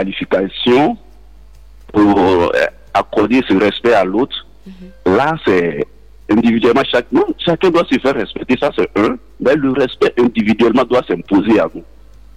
qualification pour accorder ce respect à l'autre. Là, c'est individuellement, chacun doit se faire respecter, ça c'est un, mais le respect individuellement doit s'imposer à vous.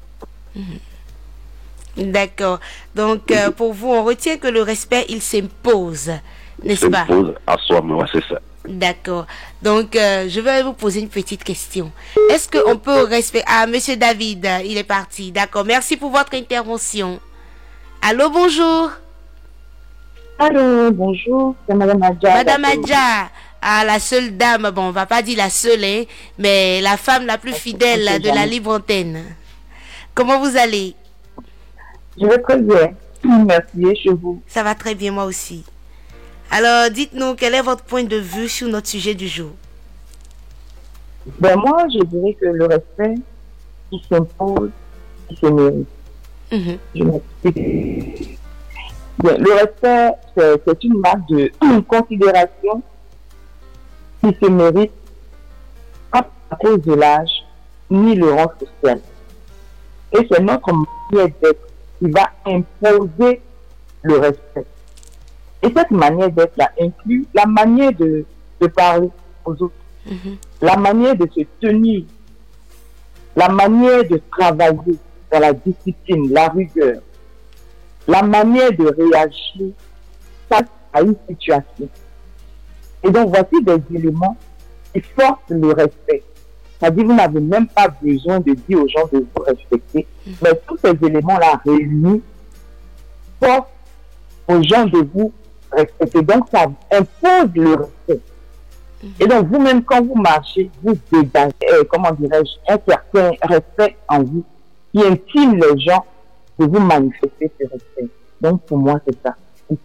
D'accord. Donc, pour vous, on retient que le respect, il s'impose, n'est-ce pas? S'impose à soi-même, ouais, c'est ça. D'accord. Donc, je vais vous poser une petite question. Est-ce qu'on peut respecter... Ah, Monsieur David, il est parti. D'accord. Merci pour votre intervention. Allô, bonjour. Allô, bonjour, c'est Madame Adja. Madame Adja, la seule dame, bon, on va pas dire la seule, hein, mais la femme la plus fidèle de la libre antenne. Comment vous allez? Je vais très bien. Merci, chez vous. Ça va très bien, moi aussi. Alors, dites-nous, quel est votre point de vue sur notre sujet du jour? Ben moi, je dirais que le respect, il s'impose, il se mérite. Je m'explique. Bien, le respect, c'est une marque de considération qui se mérite pas à cause de l'âge ni le rang social. Et c'est notre manière d'être qui va imposer le respect. Et cette manière d'être-là inclut la manière de parler aux autres, la manière de se tenir, la manière de travailler dans la discipline, la rigueur, la manière de réagir face à une situation. Et donc, voici des éléments qui forcent le respect. C'est-à-dire, vous n'avez même pas besoin de dire aux gens de vous respecter, mais tous ces éléments-là réunis forcent aux gens de vous respecter. Donc, ça impose le respect. Et donc, vous-même, quand vous marchez, vous dégagez, comment dirais-je, un certain respect en vous qui intime les gens de vous manifester ce respect. Donc, pour moi, c'est ça.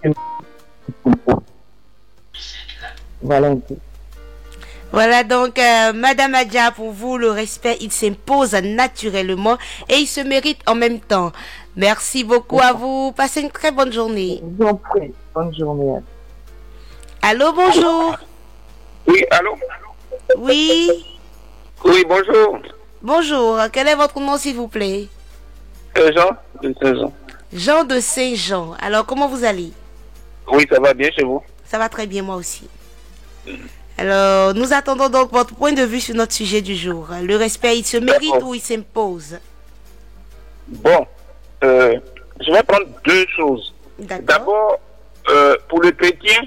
Voilà un peu. Voilà donc, Madame Adja, pour vous, le respect, il s'impose naturellement et il se mérite en même temps. Merci beaucoup à vous. Passez une très bonne journée. Je vous en prie. Bonne journée. Allô, bonjour. Oui, allô? Oui. Oui, bonjour. Bonjour. Quel est votre nom, s'il vous plaît? Jean de Saint-Jean. Jean de Saint-Jean. Alors, comment vous allez? Oui, ça va bien chez vous? Ça va très bien, moi aussi. Alors, nous attendons donc votre point de vue sur notre sujet du jour. Le respect, il se mérite ou il s'impose? Bon, je vais prendre deux choses. D'abord, pour le chrétien,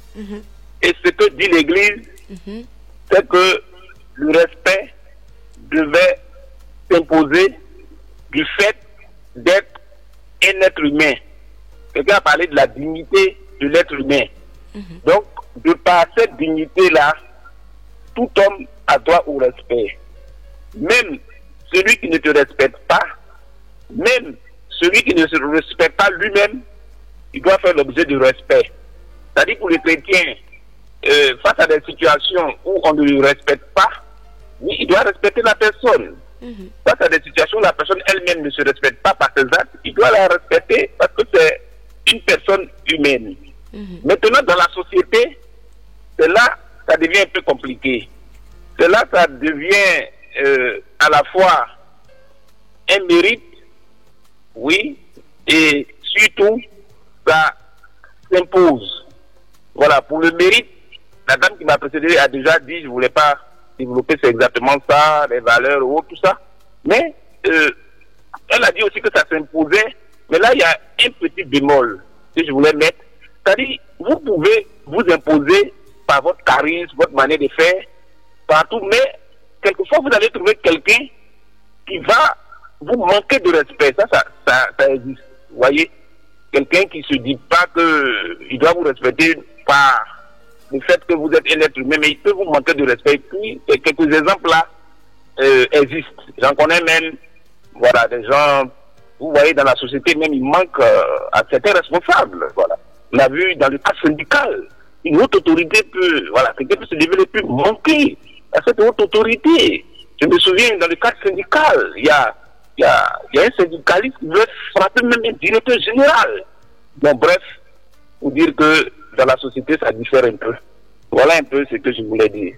et ce que dit l'Église, c'est que le respect devait s'imposer du fait d'être un être humain. Quelqu'un a parlé de la dignité de l'être humain. Donc, de par cette dignité-là, tout homme a droit au respect. Même celui qui ne te respecte pas, même celui qui ne se respecte pas lui-même, il doit faire l'objet de respect. C'est-à-dire pour les chrétiens, face à des situations où on ne le respecte pas, il doit respecter la personne. Face à des situations où la personne elle-même ne se respecte pas par ses actes, il doit la respecter parce que c'est une personne humaine. Maintenant, dans la société, c'est là ça devient un peu compliqué. C'est là ça devient à la fois un mérite, oui, et surtout, ça s'impose. Voilà, pour le mérite, la dame qui m'a précédé a déjà dit, je ne voulais pas développer, c'est exactement ça, les valeurs, tout ça. Mais elle a dit aussi que ça s'imposait, mais là, il y a un petit bémol que je voulais mettre. C'est-à-dire, vous pouvez vous imposer par votre charisme, votre manière de faire, partout, mais quelquefois, vous allez trouver quelqu'un qui va vous manquer de respect. Ça existe. Vous voyez, quelqu'un qui ne se dit pas qu'il doit vous respecter par le fait que vous êtes un être humain, mais il peut vous manquer de respect. Et puis, quelques exemples là existent. J'en connais même, voilà, des gens, vous voyez, dans la société même, il manque à certains responsables. Voilà. On l'a vu dans le cadre syndical. Une haute autorité peut, voilà, quelqu'un peut se développer, manquer à cette haute autorité. Je me souviens, dans le cadre syndical, il y a un syndicaliste qui veut frapper même un directeur général. Bon, bref, pour dire que dans la société, ça diffère un peu. Voilà un peu ce que je voulais dire.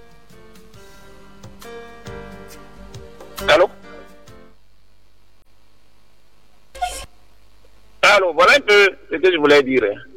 Allô? Alors, voilà un peu ce que je voulais dire.